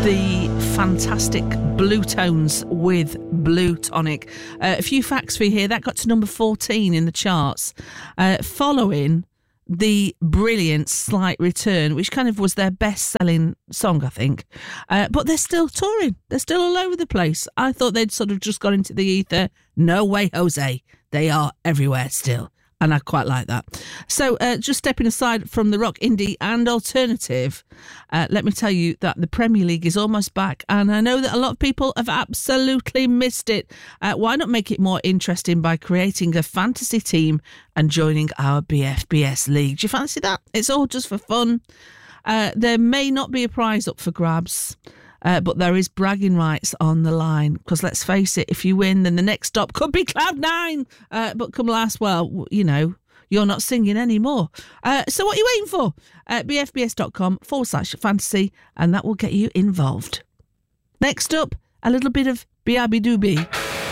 The fantastic Blue Tones with Blue Tonic. A few facts for you here. That got to number 14 in the charts, following the brilliant Slight Return, which kind of was their best-selling song, I think. But they're still touring. They're still all over the place. I thought they'd sort of just got into the ether. No way, Jose. They are everywhere still. And I quite like that. So just stepping aside from the rock, indie and alternative, let me tell you that the Premier League is almost back. And I know that a lot of people have absolutely missed it. Why not make it more interesting by creating a fantasy team and joining our BFBS League? Do you fancy that? It's all just for fun. There may not be a prize up for grabs. But there is bragging rights on the line, because let's face it, if you win, then the next stop could be Cloud9. But come last, well, you know, you're not singing anymore. So what are you waiting for? bfbs.com/fantasy, and that will get you involved. Next up, a little bit of Biabi Doobie.